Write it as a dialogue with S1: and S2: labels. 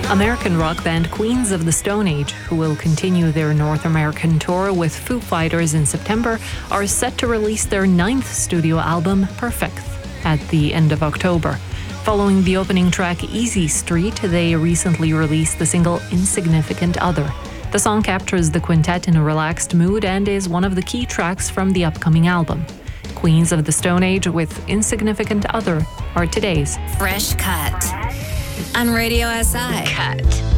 S1: American rock band Queens of the Stone Age, who will continue their North American tour with Foo Fighters in September, are set to release their 9th studio album, Perfect, at the end of October. Following the opening track Easy Street, they recently released the single Insignificant Other. The song captures the quintet in a relaxed mood and is one of the key tracks from the upcoming album. Queens of the Stone Age with Insignificant Other are today's
S2: Fresh Cut on Radio SI. Cut.